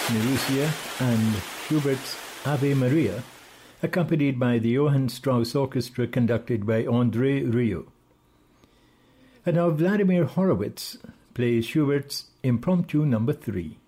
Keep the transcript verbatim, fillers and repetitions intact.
Marussia and Schubert's Ave Maria, accompanied by the Johann Strauss Orchestra conducted by André Rieu. And now Vladimir Horowitz plays Schubert's Impromptu Number three.